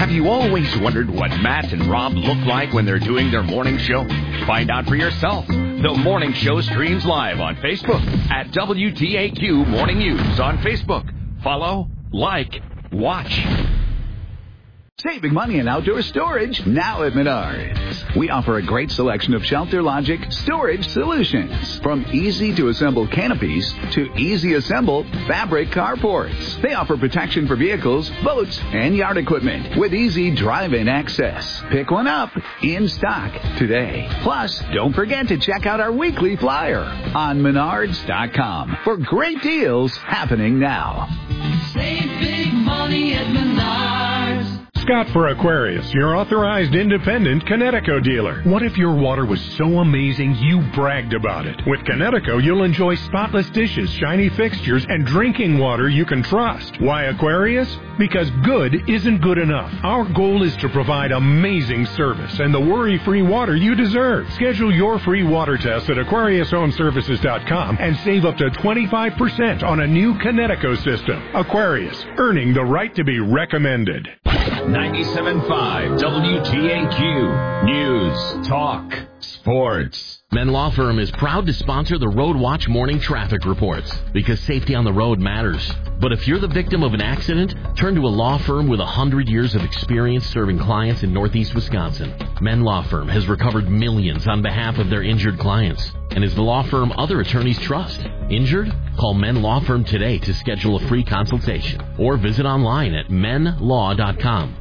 Have you always wondered what Matt and Rob look like when they're doing their morning show? Find out for yourself. The morning show streams live on Facebook at WTAQ Morning News on Facebook. Follow, like, watch. Saving money in outdoor storage now at Menards. We offer a great selection of Shelter Logic storage solutions. From easy-to-assemble canopies to easy-assemble fabric carports. They offer protection for vehicles, boats, and yard equipment with easy drive-in access. Pick one up in stock today. Plus, don't forget to check out our weekly flyer on Menards.com for great deals happening now. Save big money at Menards. Scott for Aquarius, your authorized independent Connecticut dealer. What if your water was so amazing you bragged about it? With Connecticut, you'll enjoy spotless dishes, shiny fixtures, and drinking water you can trust. Why Aquarius? Because good isn't good enough. Our goal is to provide amazing service and the worry-free water you deserve. Schedule your free water test at AquariusHomeservices.com and save up to 25% on a new Connecticut system. Aquarius, earning the right to be recommended. 97.5 WTAQ News, Talk, Sports. Men Law Firm is proud to sponsor the Road Watch morning traffic reports because safety on the road matters. But if you're the victim of an accident, turn to a law firm with 100 years of experience serving clients in Northeast Wisconsin. Men Law Firm has recovered millions on behalf of their injured clients and is the law firm other attorneys trust. Injured? Call Men Law Firm today to schedule a free consultation or visit online at menlaw.com.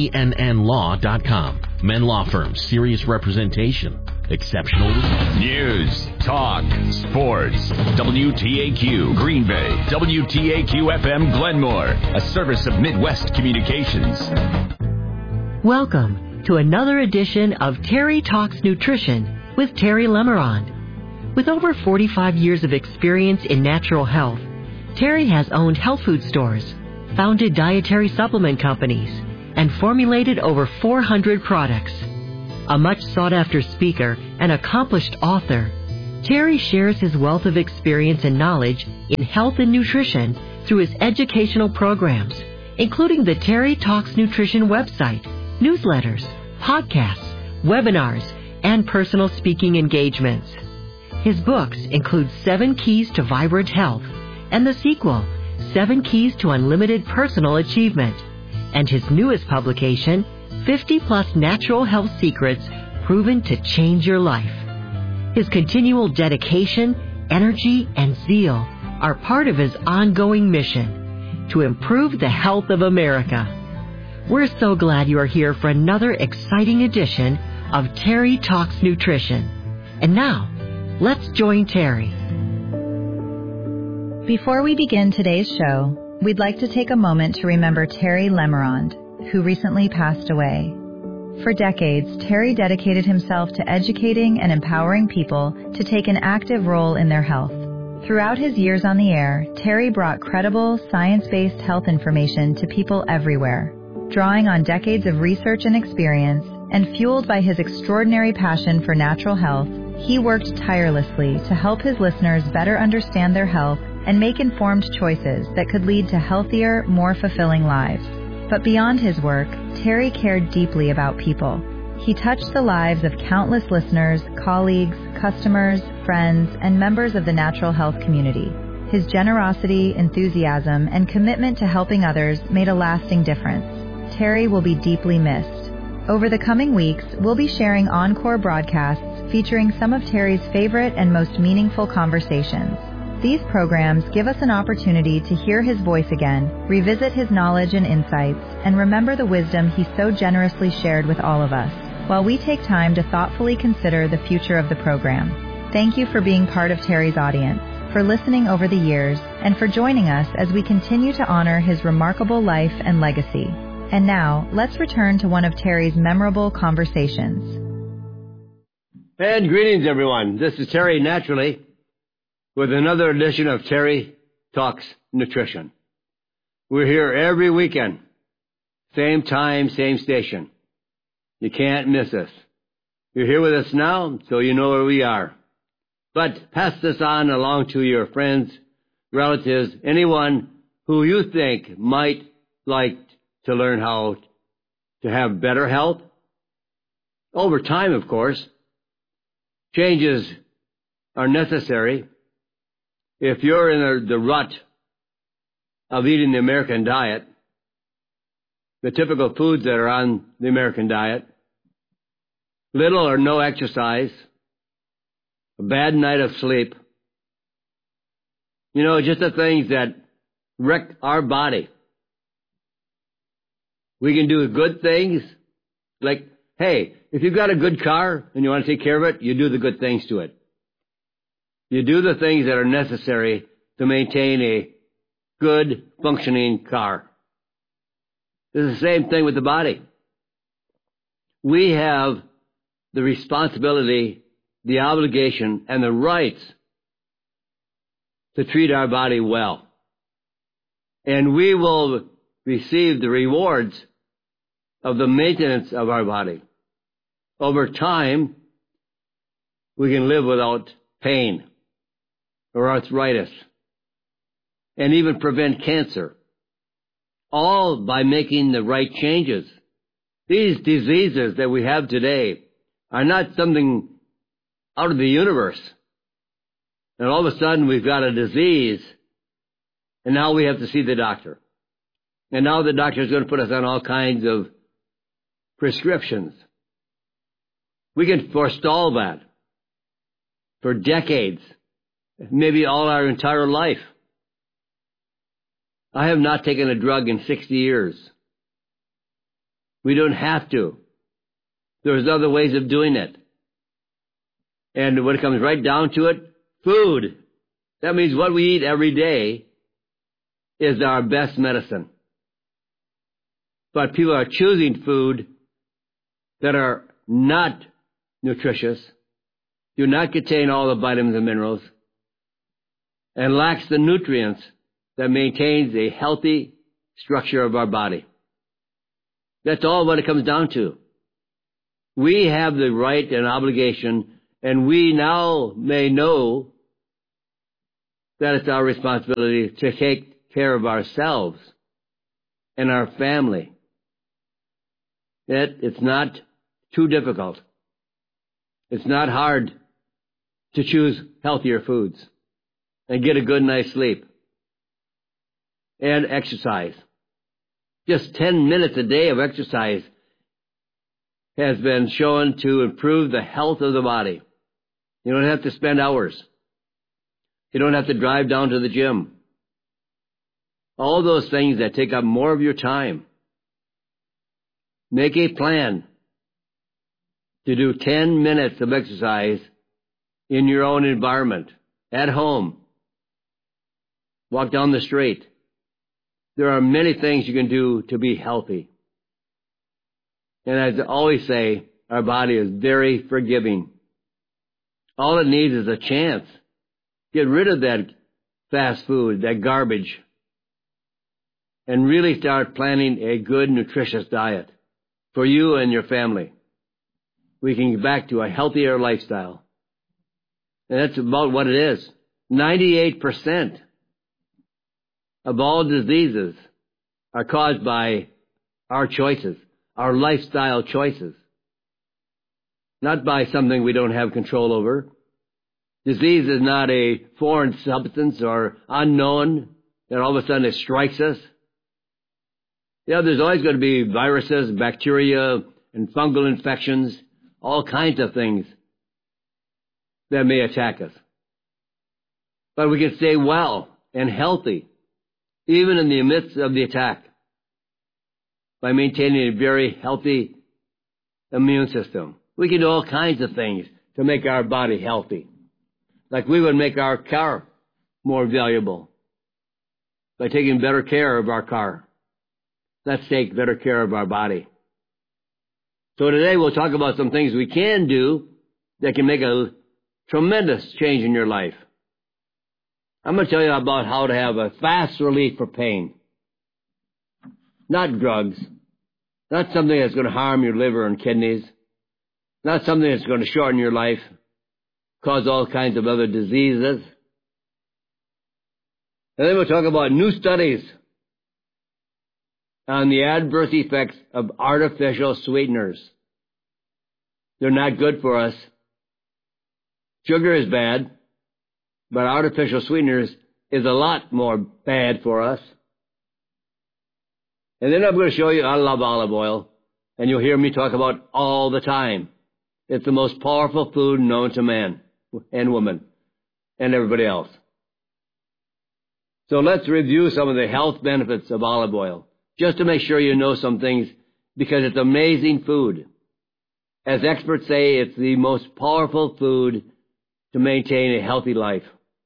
MENN Men Law Firm, serious representation. Exceptional news, talk, sports. WTAQ Green Bay, WTAQ FM Glenmore, a service of Midwest Communications. Welcome to another edition of Terry Talks Nutrition with Terry Lemerond. With over 45 years of experience in natural health, Terry has owned health food stores, founded dietary supplement companies, and formulated over 400 products. A much sought-after speaker and accomplished author, Terry shares his wealth of experience and knowledge in health and nutrition through his educational programs, including the Terry Talks Nutrition website, newsletters, podcasts, webinars, and personal speaking engagements. His books include 7 Keys to Vibrant Health and the sequel, 7 Keys to Unlimited Personal Achievement, and his newest publication, 50-plus natural health secrets proven to change your life. His continual dedication, energy, and zeal are part of his ongoing mission to improve the health of America. We're so glad you are here for another exciting edition of Terry Talks Nutrition. And now, let's join Terry. Before we begin today's show, we'd like to take a moment to remember Terry Lemerond, who recently passed away. For decades, Terry dedicated himself to educating and empowering people to take an active role in their health. Throughout his years on the air, Terry brought credible, science-based health information to people everywhere. Drawing on decades of research and experience, and fueled by his extraordinary passion for natural health, he worked tirelessly to help his listeners better understand their health and make informed choices that could lead to healthier, more fulfilling lives. But beyond his work, Terry cared deeply about people. He touched the lives of countless listeners, colleagues, customers, friends, and members of the natural health community. His generosity, enthusiasm, and commitment to helping others made a lasting difference. Terry will be deeply missed. Over the coming weeks, we'll be sharing encore broadcasts featuring some of Terry's favorite and most meaningful conversations. These programs give us an opportunity to hear his voice again, revisit his knowledge and insights, and remember the wisdom he so generously shared with all of us, while we take time to thoughtfully consider the future of the program. Thank you for being part of Terry's audience, for listening over the years, and for joining us as we continue to honor his remarkable life and legacy. And now, let's return to one of Terry's memorable conversations. And greetings, everyone. This is Terry Naturally, with another edition of Terry Talks Nutrition. We're here every weekend, same time, same station. You can't miss us. You're here with us now, so you know where we are. But pass this on along to your friends, relatives, anyone who you think might like to learn how to have better health? Over time, of course. Changes are necessary. If you're in the rut of eating the American diet, the typical foods that are on the American diet, little or no exercise, a bad night of sleep, just the things that wreck our body. We can do good things, like, hey, if you've got a good car and you want to take care of it, you do the good things to it. You do the things that are necessary to maintain a good, functioning car. It's the same thing with the body. We have the responsibility, the obligation, and the rights to treat our body well. And we will receive the rewards of the maintenance of our body. Over time, we can live without pain or arthritis and even prevent cancer, all by making the right changes. These diseases that we have today are not something out of the universe. And all of a sudden we've got a disease, and now we have to see the doctor. And now the doctor is going to put us on all kinds of prescriptions. We can forestall that for decades, maybe all our entire life. I have not taken a drug in 60 years. We don't have to. There's other ways of doing it. And when it comes right down to it, food. That means what we eat every day is our best medicine. But people are choosing food that are not nutritious, do not contain all the vitamins and minerals, and lacks the nutrients that maintains a healthy structure of our body. That's all what it comes down to. We have the right and obligation, and we now may know that it's our responsibility to take care of ourselves and our family. It's not too difficult. It's not hard to choose healthier foods and get a good night's sleep and exercise. Just 10 minutes a day of exercise has been shown to improve the health of the body. You don't have to spend hours. You don't have to drive down to the gym. All those things that take up more of your time. Make a plan to do 10 minutes of exercise in your own environment, at home. Walk down the street. There are many things you can do to be healthy. And as I always say, our body is very forgiving. All it needs is a chance. Get rid of that fast food, that garbage, and really start planning a good, nutritious diet for you and your family. We can get back to a healthier lifestyle. And that's about what it is. 98% of all diseases are caused by our choices, our lifestyle choices, not by something we don't have control over. Disease is not a foreign substance or unknown that all of a sudden it strikes us. Yeah, there's always going to be viruses, bacteria, and fungal infections, all kinds of things that may attack us. But we can stay well and healthy, even in the midst of the attack, by maintaining a very healthy immune system. We can do all kinds of things to make our body healthy. Like we would make our car more valuable by taking better care of our car. Let's take better care of our body. So today we'll talk about some things we can do that can make a tremendous change in your life. I'm going to tell you about how to have a fast relief for pain. Not drugs. Not something that's going to harm your liver and kidneys. Not something that's going to shorten your life, cause all kinds of other diseases. And then we'll talk about new studies on the adverse effects of artificial sweeteners. They're not good for us. Sugar is bad, but artificial sweeteners is a lot more bad for us. And then I'm going to show you, I love olive oil, and you'll hear me talk about all the time. It's the most powerful food known to man and woman and everybody else. So let's review some of the health benefits of olive oil, just to make sure you know some things, because it's amazing food. As experts say, it's the most powerful food to maintain a healthy life.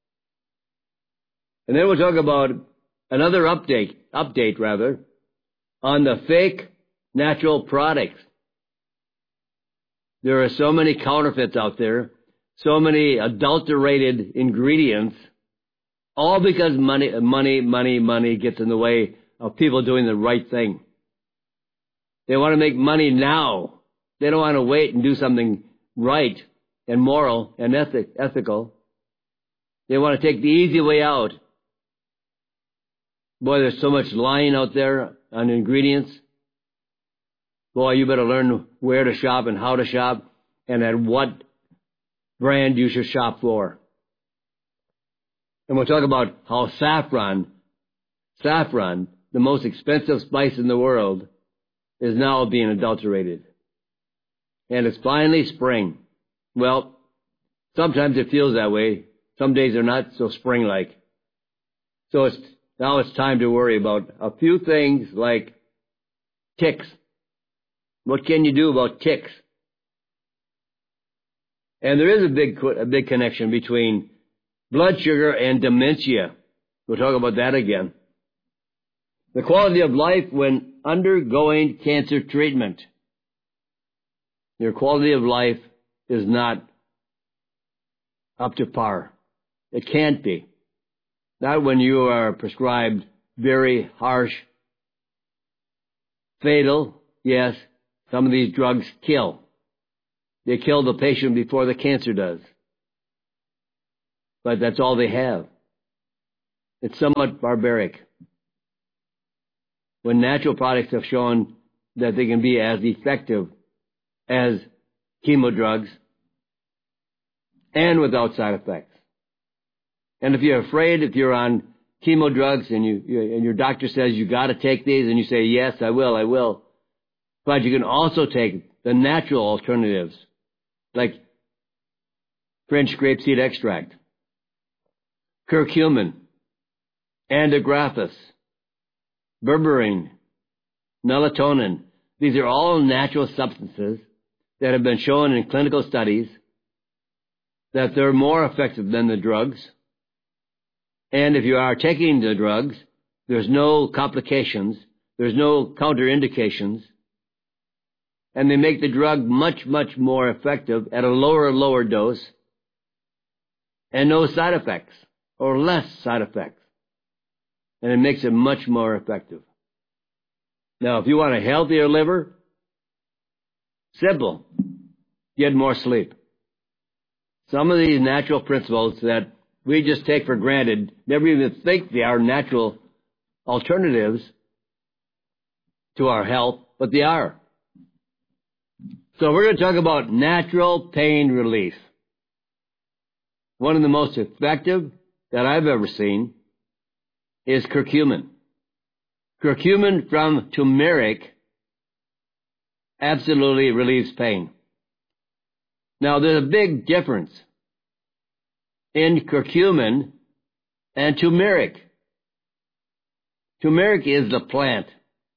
And then we'll talk about another update on the fake natural products. There are so many counterfeits out there, so many adulterated ingredients, all because money gets in the way of people doing the right thing. They want to make money now. They don't want to wait and do something right and moral and ethical. They want to take the easy way out. Boy, there's so much lying out there on ingredients. Boy, you better learn where to shop and how to shop and at what brand you should shop for. And we'll talk about how saffron, the most expensive spice in the world, is now being adulterated. And it's finally spring. Well, sometimes it feels that way. Some days are not so spring-like. So now it's time to worry about a few things like ticks. What can you do about ticks? And there is a big connection between blood sugar and dementia. We'll talk about that again. The quality of life when undergoing cancer treatment. Your quality of life is not up to par. It can't be. Not when you are prescribed very harsh, fatal, yes, some of these drugs kill. They kill the patient before the cancer does. But that's all they have. It's somewhat barbaric. When natural products have shown that they can be as effective as chemo drugs and without side effects. And if you're afraid, if you're on chemo drugs and your doctor says you got to take these, and you say, yes, I will. But you can also take the natural alternatives, like French grapeseed extract, curcumin, antigraphis, berberine, melatonin. These are all natural substances that have been shown in clinical studies that they're more effective than the drugs. And if you are taking the drugs, there's no complications, there's no counterindications, and they make the drug much, much more effective at a lower dose, and no side effects, or less side effects. And it makes it much more effective. Now, if you want a healthier liver, simple. Get more sleep. Some of these natural principles that we just take for granted, never even think they are natural alternatives to our health, but they are. So we're going to talk about natural pain relief. One of the most effective that I've ever seen is curcumin. Curcumin from turmeric absolutely relieves pain. Now, there's a big difference in curcumin and turmeric. Turmeric is the plant,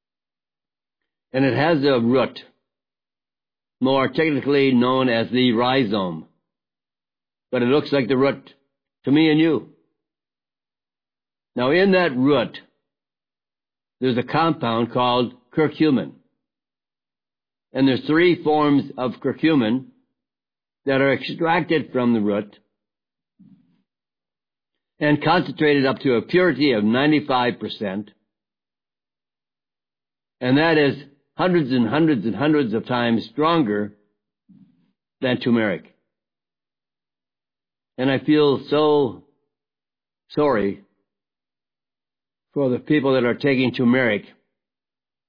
and it has a root, more technically known as the rhizome, but it looks like the root to me and you. Now, in that root, there's a compound called curcumin, and there's 3 forms of curcumin that are extracted from the root and concentrated up to a purity of 95%, and that is hundreds and hundreds and hundreds of times stronger than turmeric. And I feel so sorry for the people that are taking turmeric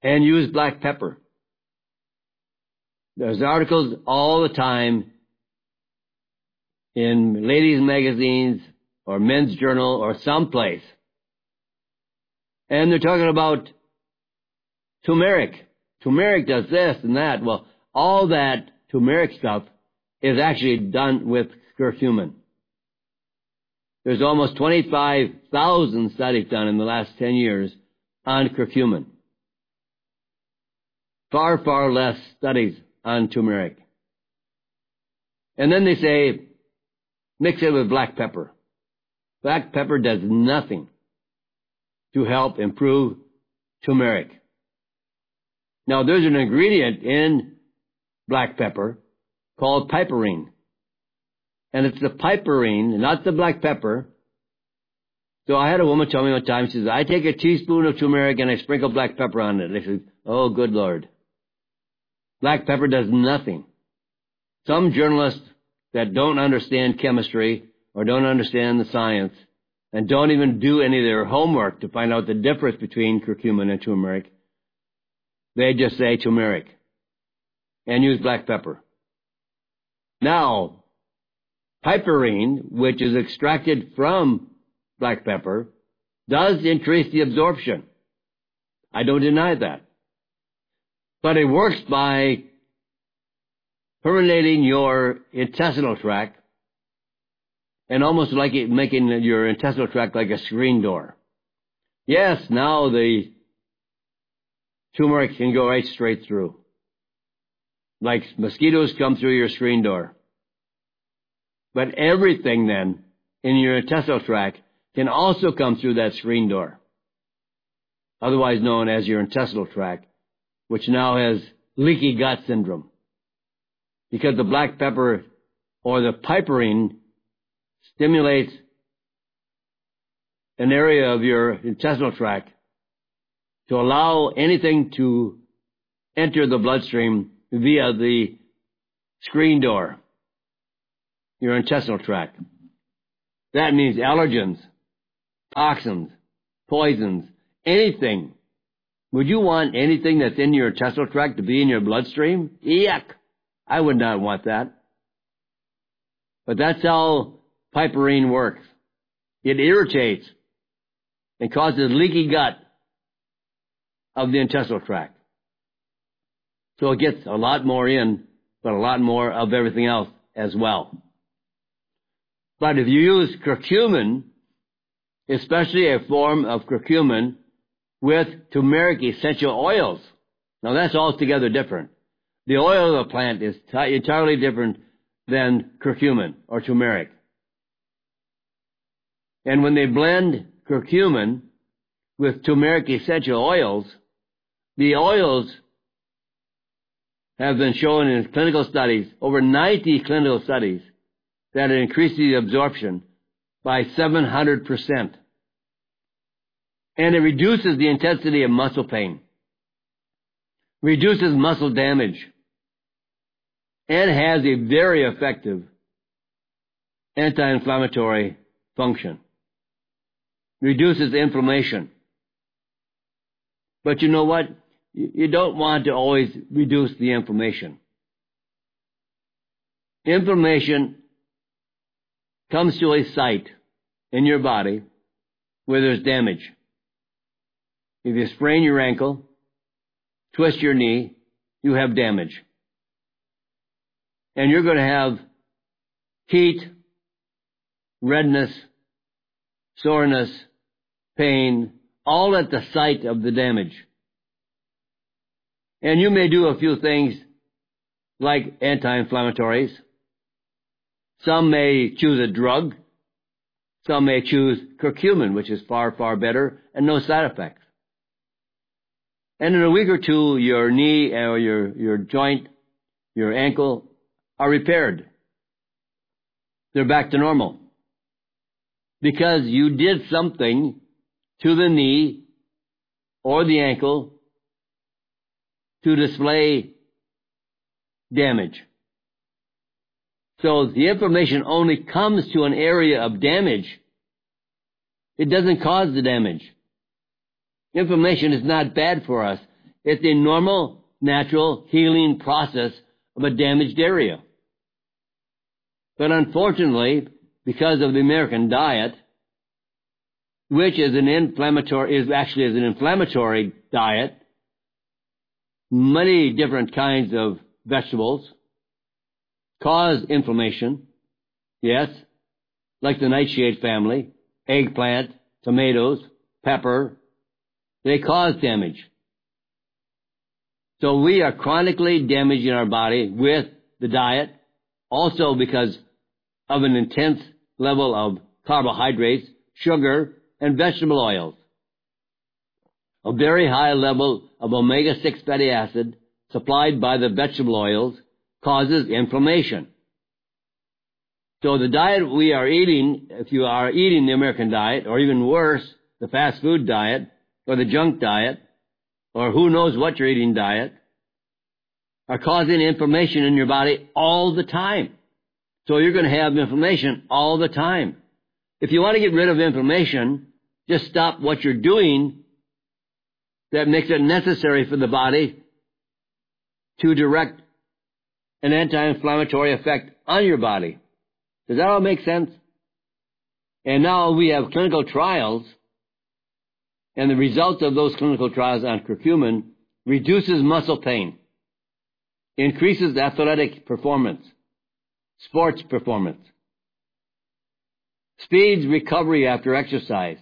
and use black pepper. There's articles all the time in ladies' magazines or men's journal or someplace. And they're talking about turmeric. Turmeric does this and that. Well, all that turmeric stuff is actually done with curcumin. There's almost 25,000 studies done in the last 10 years on curcumin. Far, far less studies on turmeric. And then they say, mix it with black pepper. Black pepper does nothing to help improve turmeric. Now, there's an ingredient in black pepper called piperine. And it's the piperine, not the black pepper. So I had a woman tell me one time, she says, I take a teaspoon of turmeric and I sprinkle black pepper on it. I said, oh, good Lord. Black pepper does nothing. Some journalists that don't understand chemistry or don't understand the science and don't even do any of their homework to find out the difference between curcumin and turmeric, they just say turmeric and use black pepper. Now, piperine, which is extracted from black pepper, does increase the absorption. I don't deny that. But it works by permeating your intestinal tract and almost like it making your intestinal tract like a screen door. Yes, now the turmeric can go right straight through. Like mosquitoes come through your screen door. But everything then in your intestinal tract can also come through that screen door, otherwise known as your intestinal tract, which now has leaky gut syndrome. Because the black pepper or the piperine stimulates an area of your intestinal tract to allow anything to enter the bloodstream via the screen door, your intestinal tract. That means allergens, toxins, poisons, anything. Would you want anything that's in your intestinal tract to be in your bloodstream? Yuck! I would not want that. But that's how piperine works. It irritates and causes leaky gut of the intestinal tract. So it gets a lot more in, but a lot more of everything else as well. But if you use curcumin, especially a form of curcumin with turmeric essential oils, now that's altogether different. The oil of the plant is entirely different than curcumin or turmeric. And when they blend curcumin with turmeric essential oils, the oils have been shown in clinical studies, over 90 clinical studies, that it increases the absorption by 700%. And it reduces the intensity of muscle pain, reduces muscle damage, and has a very effective anti-inflammatory function. Reduces inflammation. But you know what? You don't want to always reduce the inflammation. Inflammation comes to a site in your body where there's damage. If you sprain your ankle, twist your knee, you have damage. And you're going to have heat, redness, soreness, pain, all at the site of the damage. And you may do a few things like anti-inflammatories. Some may choose a drug. Some may choose curcumin, which is far, far better and no side effects. And in a week or two, your knee or your joint, your ankle are repaired. They're back to normal. Because you did something to the knee or the ankle to display damage. So the inflammation only comes to an area of damage. It doesn't cause the damage. Inflammation is not bad for us. It's the normal, natural healing process of a damaged area. But unfortunately, because of the American diet, which is an inflammatory diet, many different kinds of vegetables cause inflammation. Yes, like the nightshade family, eggplant, tomatoes, pepper, they cause damage. So we are chronically damaging our body with the diet, also because of an intense level of carbohydrates, sugar, and vegetable oils. A very high level of omega-6 fatty acid supplied by the vegetable oils causes inflammation. So the diet we are eating, if you are eating the American diet, or even worse, the fast food diet, or the junk diet, or who knows what you're eating diet, are causing inflammation in your body all the time. So you're going to have inflammation all the time. If you want to get rid of inflammation, just stop what you're doing that makes it necessary for the body to direct an anti-inflammatory effect on your body. Does that all make sense? And now we have clinical trials, and the results of those clinical trials on curcumin reduces muscle pain, increases athletic performance, sports performance, speeds recovery after exercise,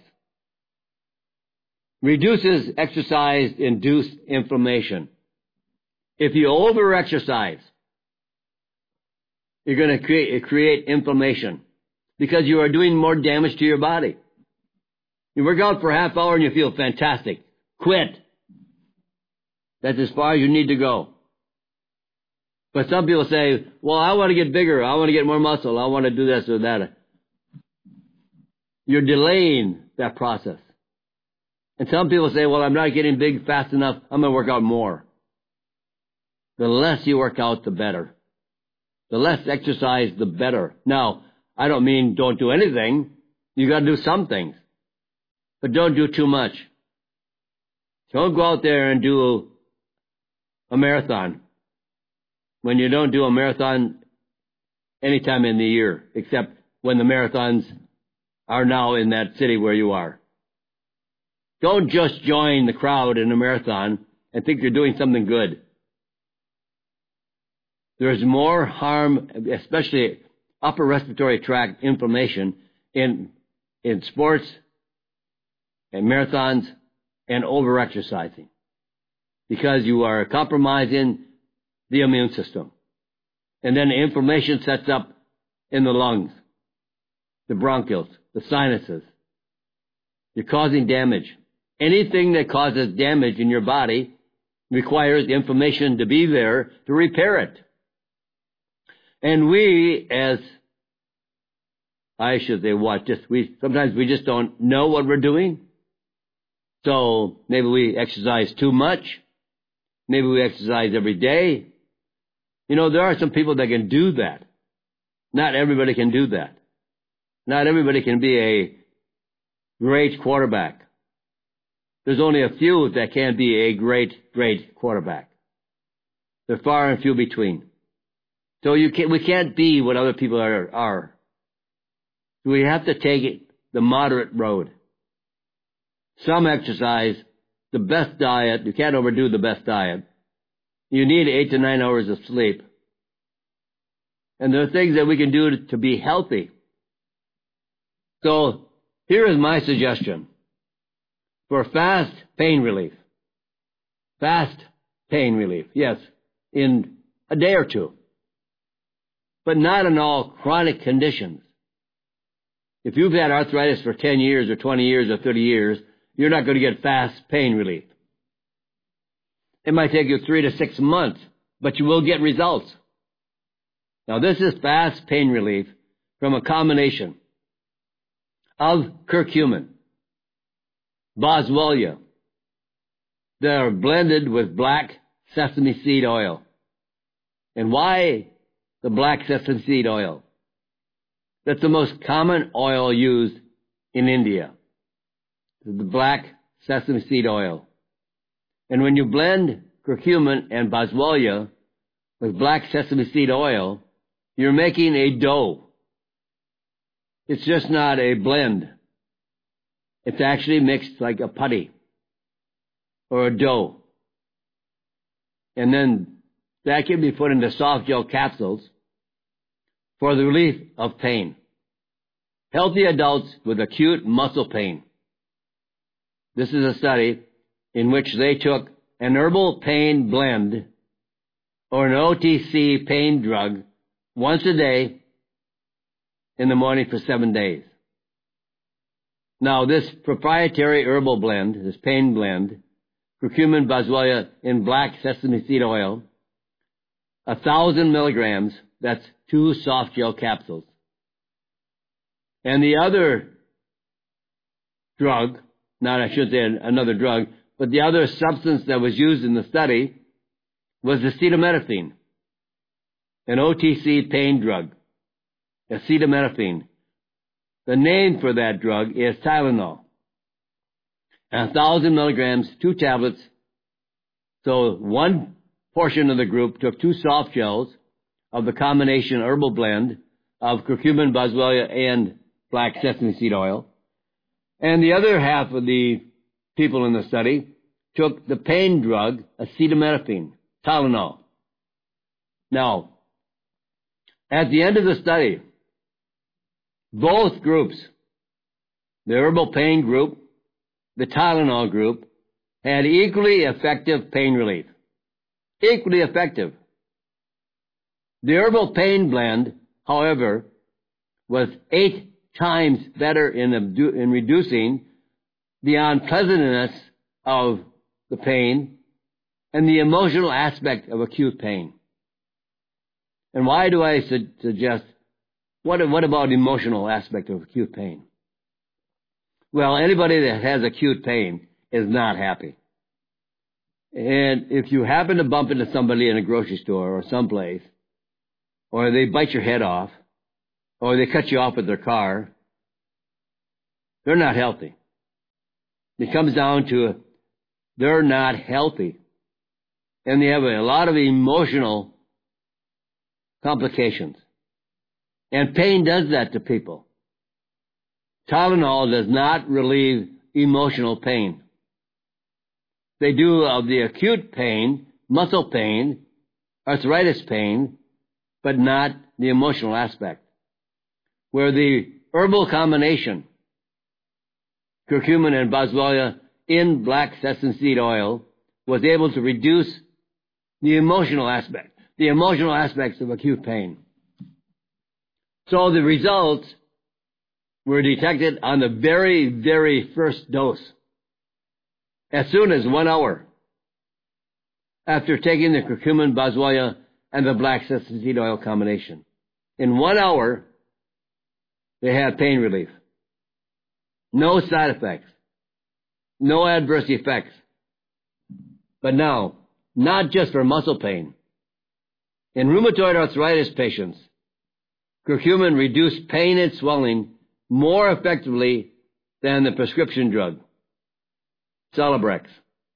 reduces exercise-induced inflammation. If you over-exercise, you're going to create inflammation because you are doing more damage to your body. You work out for a half hour and you feel fantastic. Quit. That's as far as you need to go. But some people say, well, I want to get bigger. I want to get more muscle. I want to do this or that. You're delaying that process. And some people say, well, I'm not getting big fast enough. I'm going to work out more. The less you work out, the better. The less exercise, the better. Now, I don't mean don't do anything. You got to do some things. But don't do too much. Don't go out there and do a marathon when you don't do a marathon any time in the year, except when the marathons are now in that city where you are. Don't just join the crowd in a marathon and think you're doing something good. There's more harm, especially upper respiratory tract inflammation in sports and marathons and over-exercising because you are compromising the immune system. And then the inflammation sets up in the lungs, the bronchioles, the sinuses. You're causing damage. Anything that causes damage in your body requires inflammation to be there to repair it. And we, sometimes we just don't know what we're doing. So maybe we exercise too much. Maybe we exercise every day. You know, there are some people that can do that. Not everybody can do that. Not everybody can be a great quarterback. There's only a few that can be a great quarterback. They're far and few between. So we can't be what other people are. We have to take the moderate road. Some exercise, the best diet. You can't overdo the best diet. You need 8 to 9 hours of sleep. And there are things that we can do to be healthy. So here is my suggestion for fast pain relief. Fast pain relief, yes, in a day or two. But not in all chronic conditions. If you've had arthritis for 10 years or 20 years or 30 years, you're not going to get fast pain relief. It might take you 3 to 6 months, but you will get results. Now, this is fast pain relief from a combination of curcumin, boswellia, that are blended with black sesame seed oil. And why the black sesame seed oil? That's the most common oil used in India. The black sesame seed oil. And when you blend curcumin and boswellia with black sesame seed oil, you're making a dough. It's just not a blend. It's actually mixed like a putty or a dough. And then that can be put into soft gel capsules for the relief of pain. Healthy adults with acute muscle pain. This is a study in which they took an herbal pain blend or an OTC pain drug once a day in the morning for 7 days. Now, this proprietary herbal blend, this pain blend, curcumin, boswellia in black sesame seed oil, 1,000 milligrams, that's 2 soft gel capsules. And the other drug, I should say another drug, but the other substance that was used in the study was acetaminophen, an OTC pain drug, acetaminophen. The name for that drug is Tylenol. 1,000 milligrams, 2 tablets. So one portion of the group took 2 soft gels of the combination herbal blend of curcumin, boswellia, and black sesame seed oil. And the other half of the people in the study took the pain drug, acetaminophen, Tylenol. Now, at the end of the study, both groups, the herbal pain group, the Tylenol group, had equally effective pain relief. Equally effective. The herbal pain blend, however, was 8 times better in reducing the unpleasantness of the pain and the emotional aspect of acute pain. And why do I suggest, what about emotional aspect of acute pain? Well, anybody that has acute pain is not happy. And if you happen to bump into somebody in a grocery store or someplace, or they bite your head off, or they cut you off with their car, they're not healthy. It comes down to they're not healthy. And they have a lot of emotional complications. And pain does that to people. Tylenol does not relieve emotional pain. They do of the acute pain, muscle pain, arthritis pain, but not the emotional aspect. Where the herbal combination, curcumin and boswellia in black sesame seed oil, was able to reduce the emotional aspects of acute pain. So the results were detected on the very, very first dose, as soon as 1 hour after taking the curcumin, boswellia, and the black sesame seed oil combination. In 1 hour, they had pain relief. No side effects. No adverse effects. But now, not just for muscle pain. In rheumatoid arthritis patients, curcumin reduced pain and swelling more effectively than the prescription drug, Celebrex.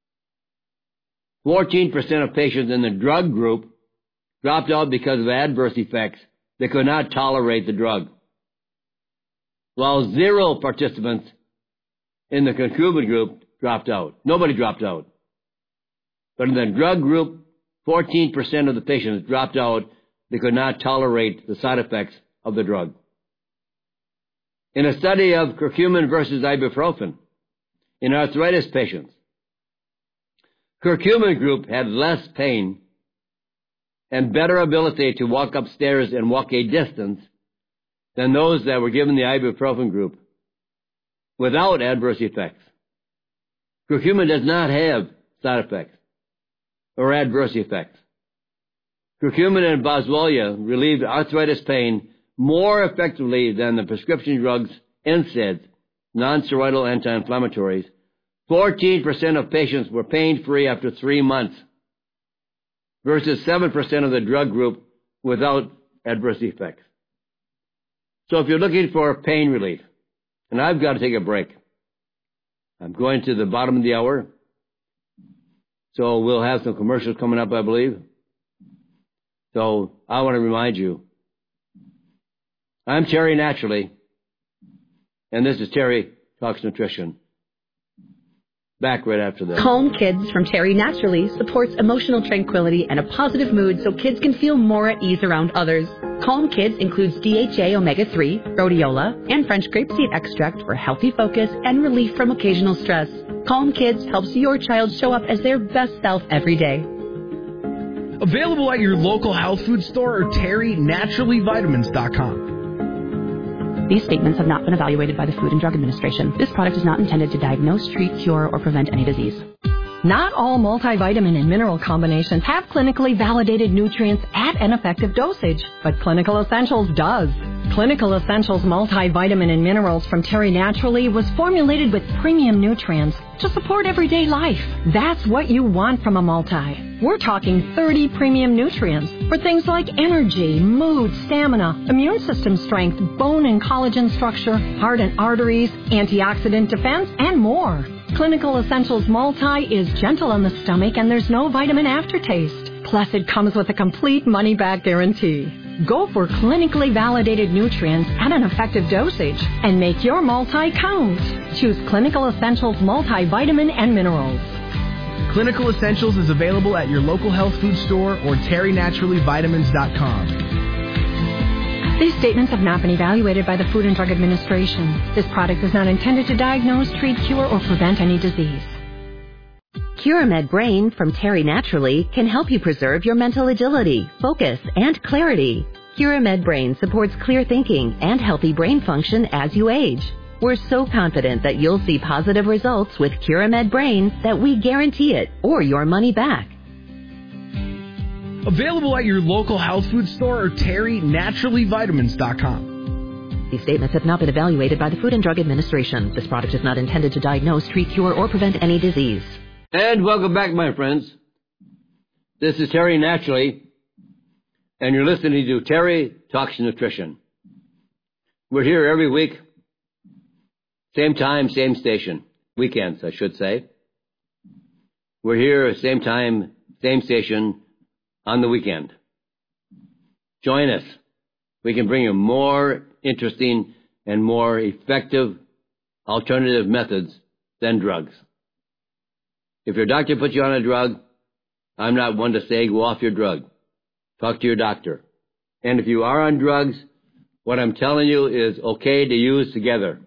14% of patients in the drug group dropped out because of adverse effects. They could not tolerate the drug. While 0 participants in the curcumin group dropped out. Nobody dropped out. But in the drug group, 14% of the patients dropped out. They could not tolerate the side effects of the drug. In a study of curcumin versus ibuprofen in arthritis patients, curcumin group had less pain and better ability to walk upstairs and walk a distance than those that were given the ibuprofen group without adverse effects. Curcumin does not have side effects or adverse effects. Curcumin and boswellia relieved arthritis pain more effectively than the prescription drugs NSAIDs, non-steroidal anti-inflammatories. 14% of patients were pain-free after 3 months versus 7% of the drug group without adverse effects. So if you're looking for pain relief, and I've got to take a break. I'm going to the bottom of the hour. So we'll have some commercials coming up, I believe. So I want to remind you, I'm Terry Naturally, and this is Terry Talks Nutrition. Back right after this. Calm Kids from Terry Naturally supports emotional tranquility and a positive mood so kids can feel more at ease around others. Calm Kids includes DHA Omega-3, rhodiola, and French grapeseed extract for healthy focus and relief from occasional stress. Calm Kids helps your child show up as their best self every day. Available at your local health food store or terrynaturallyvitamins.com. These statements have not been evaluated by the Food and Drug Administration. This product is not intended to diagnose, treat, cure, or prevent any disease. Not all multivitamin and mineral combinations have clinically validated nutrients at an effective dosage, but Clinical Essentials does. Clinical Essentials multivitamin and minerals from Terry Naturally was formulated with premium nutrients to support everyday life. That's what you want from a multi. We're talking 30 premium nutrients for things like energy, mood, stamina, immune system strength, bone and collagen structure, heart and arteries, antioxidant defense, and more. Clinical Essentials Multi is gentle on the stomach and there's no vitamin aftertaste. Plus, it comes with a complete money-back guarantee. Go for clinically validated nutrients at an effective dosage and make your multi count. Choose Clinical Essentials Multivitamin and Minerals. Clinical Essentials is available at your local health food store or terrynaturallyvitamins.com. These statements have not been evaluated by the Food and Drug Administration. This product is not intended to diagnose, treat, cure, or prevent any disease. Curamed Brain from Terry Naturally can help you preserve your mental agility, focus, and clarity. Curamed Brain supports clear thinking and healthy brain function as you age. We're so confident that you'll see positive results with Curamed Brain that we guarantee it or your money back. Available at your local health food store or terrynaturallyvitamins.com. These statements have not been evaluated by the Food and Drug Administration. This product is not intended to diagnose, treat, cure, or prevent any disease. And welcome back, my friends. This is Terry Naturally, and you're listening to Terry Talks Nutrition. We're here every week, same time, same station. Weekends, I should say. We're here same time, same station on the weekend. Join us. We can bring you more interesting and more effective alternative methods than drugs. If your doctor puts you on a drug, I'm not one to say go off your drug. Talk to your doctor. And if you are on drugs, what I'm telling you is okay to use together.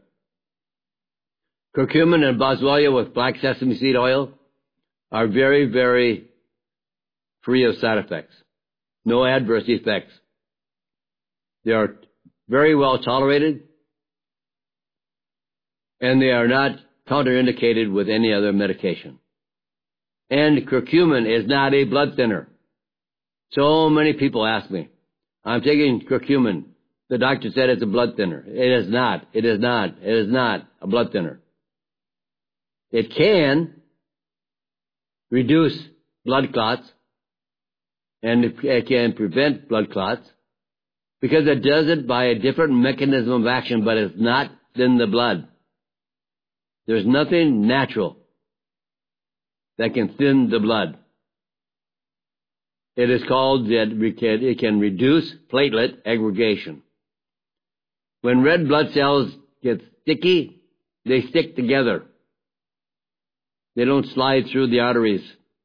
Curcumin and boswellia with black sesame seed oil are very, very free of side effects. No adverse effects. They are very well tolerated, and they are not counterindicated with any other medication. And curcumin is not a blood thinner. So many people ask me, I'm taking curcumin. The doctor said it's a blood thinner. It is not. It is not. It is not a blood thinner. It can reduce blood clots, and it can prevent blood clots, because it does it by a different mechanism of action, but it's not in the blood. There's nothing natural that can thin the blood. It is called that it can reduce platelet aggregation. When red blood cells get sticky, they stick together. They don't slide through the arteries.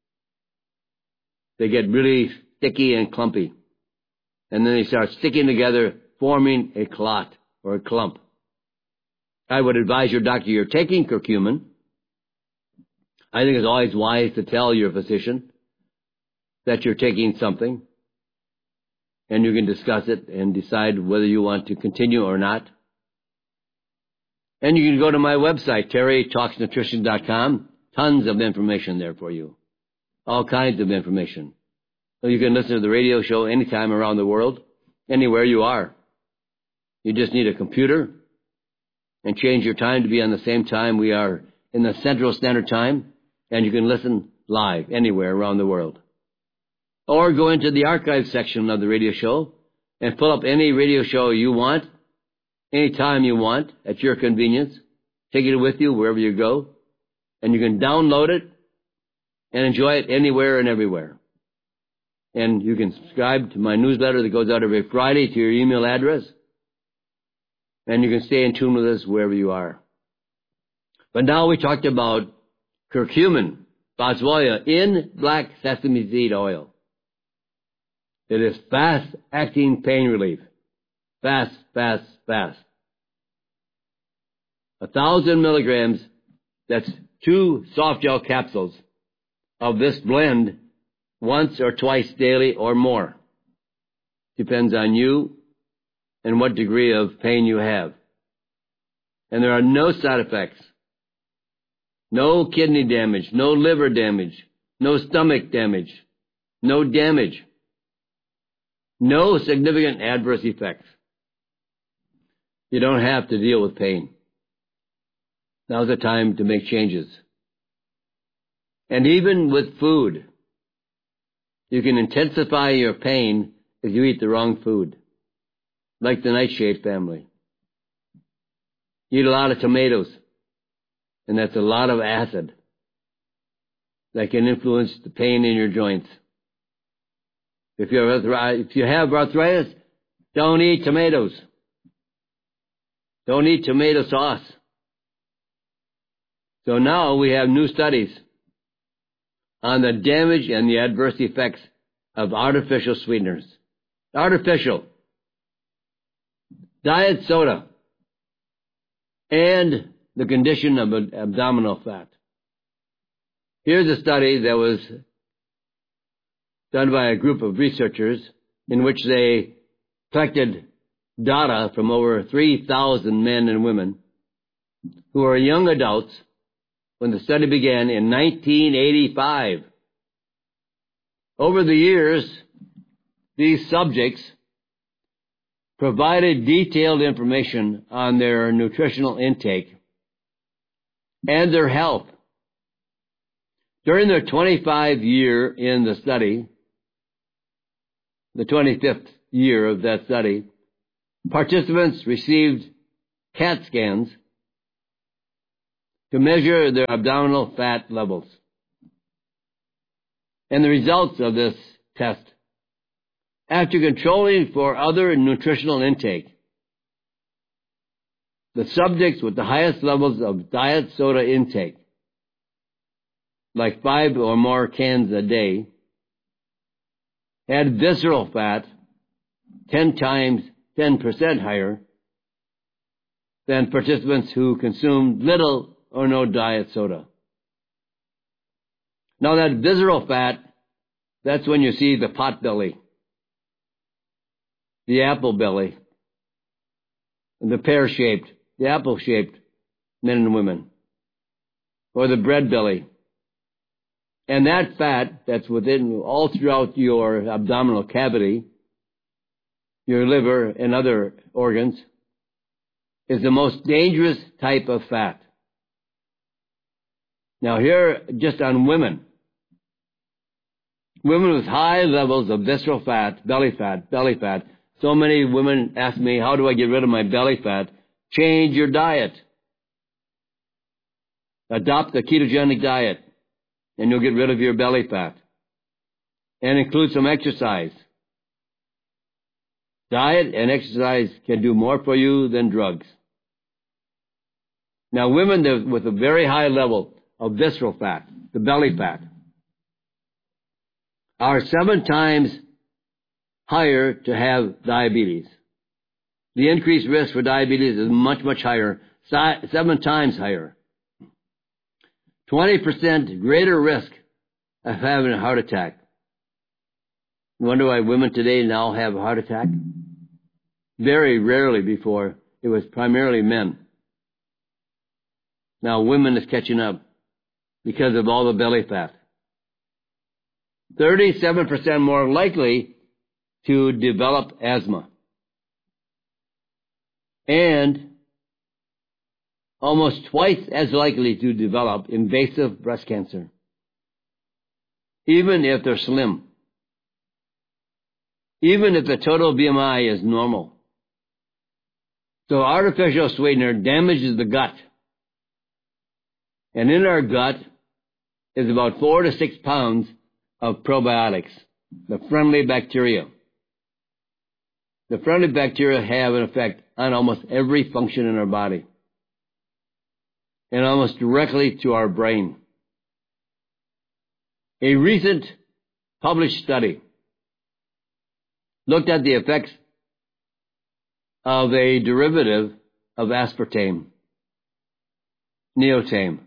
They get really sticky and clumpy. And then they start sticking together, forming a clot or a clump. I would advise your doctor you're taking curcumin. I think it's always wise to tell your physician that you're taking something, and you can discuss it and decide whether you want to continue or not. And you can go to my website, terrytalksnutrition.com. Tons of information there for you. All kinds of information. So you can listen to the radio show anytime around the world, anywhere you are. You just need a computer and change your time to be on the same time we are in the Central Standard Time, and you can listen live anywhere around the world. Or go into the archive section of the radio show and pull up any radio show you want, anytime you want, at your convenience. Take it with you wherever you go, and you can download it and enjoy it anywhere and everywhere. And you can subscribe to my newsletter that goes out every Friday to your email address. And you can stay in tune with us wherever you are. But now we talked about curcumin, boswellia, in black sesame seed oil. It is fast-acting pain relief. Fast, fast, fast. 1,000 milligrams, that's 2 soft gel capsules of this blend once or twice daily or more. Depends on you and what degree of pain you have. And there are no side effects. No kidney damage, no liver damage, no stomach damage, no damage, no significant adverse effects. You don't have to deal with pain. Now's the time to make changes. And even with food, you can intensify your pain if you eat the wrong food, like the nightshade family. Eat a lot of tomatoes, and that's a lot of acid that can influence the pain in your joints. If you have arthritis, don't eat tomatoes. Don't eat tomato sauce. So now we have new studies on the damage and the adverse effects of artificial sweeteners. Artificial. Diet soda. And the condition of abdominal fat. Here's a study that was done by a group of researchers in which they collected data from over 3,000 men and women who were young adults when the study began in 1985. Over the years, these subjects provided detailed information on their nutritional intake and their health. During their 25 year in the study, the 25th year of that study, participants received CAT scans to measure their abdominal fat levels. And the results of this test, after controlling for other nutritional intake, the subjects with the highest levels of diet soda intake, like 5 or more cans a day, had visceral fat 10% higher than participants who consumed little or no diet soda. Now that visceral fat, that's when you see the pot belly, the apple belly, the pear-shaped, the apple-shaped men and women, or the bread belly. And that fat that's within all throughout your abdominal cavity, your liver and other organs, is the most dangerous type of fat. Now here, just on women with high levels of visceral fat, belly fat. So many women ask me, how do I get rid of my belly fat? Change your diet. Adopt a ketogenic diet, and you'll get rid of your belly fat. And include some exercise. Diet and exercise can do more for you than drugs. Now, women with a very high level of visceral fat, the belly fat, are 7 times higher to have diabetes. The increased risk for diabetes is much, much higher, 7 times higher. 20% greater risk of having a heart attack. You wonder why women today now have a heart attack? Very rarely before, it was primarily men. Now women is catching up because of all the belly fat. 37% more likely to develop asthma. And almost twice as likely to develop invasive breast cancer, even if they're slim, even if the total BMI is normal. So artificial sweetener damages the gut. And in our gut, is about 4 to 6 pounds of probiotics, the friendly bacteria. The friendly bacteria have an effect on almost every function in our body and almost directly to our brain. A recent published study looked at the effects of a derivative of aspartame, neotame.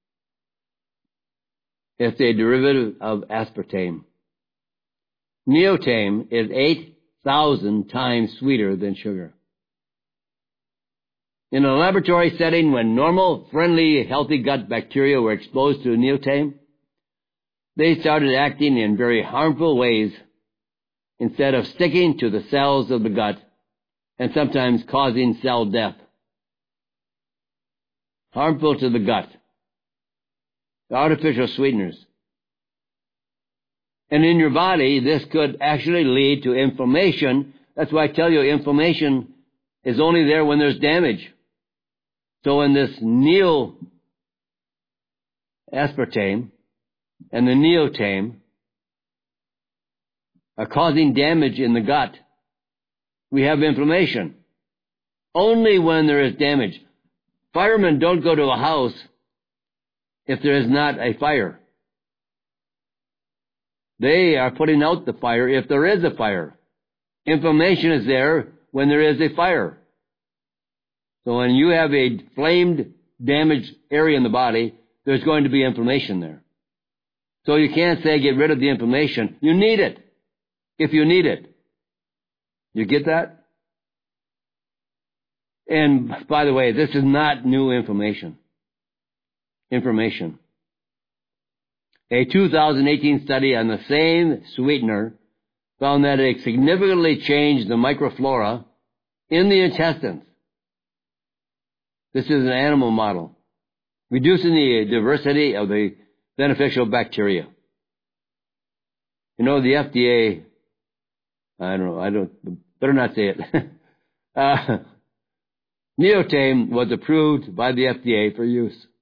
It's a derivative of aspartame. Neotame is 8,000 times sweeter than sugar. In a laboratory setting, when normal, friendly, healthy gut bacteria were exposed to neotame, they started acting in very harmful ways instead of sticking to the cells of the gut and sometimes causing cell death. Harmful to the gut. Artificial sweeteners. And in your body, this could actually lead to inflammation. That's why I tell you inflammation is only there when there's damage. So when this aspartame and the neotame are causing damage in the gut, we have inflammation. Only when there is damage. Firemen don't go to a house if there is not a fire. They are putting out the fire if there is a fire. Inflammation is there when there is a fire. So when you have a flamed, damaged area in the body, there's going to be inflammation there. So you can't say get rid of the inflammation. You need it. If you need it. You get that? And by the way, this is not new information. A 2018 study on the same sweetener found that it significantly changed the microflora in the intestines. This is an animal model, reducing the diversity of the beneficial bacteria. You know, the FDA, better not say it. Neotame was approved by the FDA for use.